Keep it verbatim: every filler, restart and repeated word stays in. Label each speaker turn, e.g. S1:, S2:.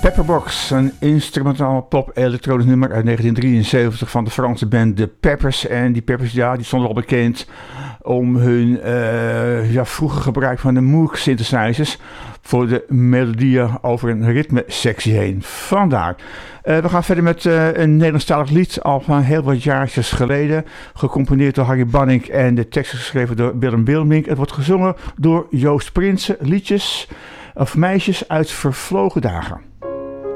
S1: Pepperbox, een instrumentaal pop-elektronisch nummer uit negentien drieënzeventig van de Franse band The Peppers. En die Peppers, ja, die stonden al bekend om hun uh, ja, vroege gebruik van de Moog synthesizers voor de melodieën over een ritmesectie heen. Vandaar. Uh, we gaan verder met uh, een Nederlandstalig lied al van heel wat jaartjes geleden. Gecomponeerd door Harry Banning en de tekst geschreven door Willem Wilmink. Het wordt gezongen door Joost Prinsen. Liedjes of meisjes uit vervlogen dagen.